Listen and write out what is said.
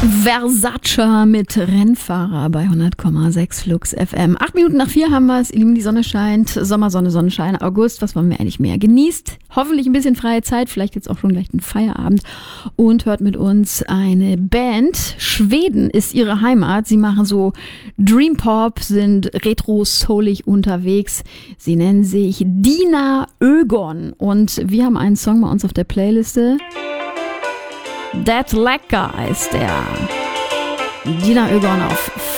Versace mit Rennfahrer bei 100,6 Flux FM. 8 Minuten nach 4 haben wir es. Ihr Lieben, die Sonne scheint. Sommersonne, Sonnenschein, August. Was wollen wir eigentlich mehr? Genießt hoffentlich ein bisschen freie Zeit. Vielleicht jetzt auch schon gleich einen Feierabend. Und hört mit uns eine Band. Schweden ist ihre Heimat. Sie machen so Dream Pop, sind retro-soulig unterwegs. Sie nennen sich Dina Ögon. Und wir haben einen Song bei uns auf der Playliste. That Lecker ist der. Dina Ögon auf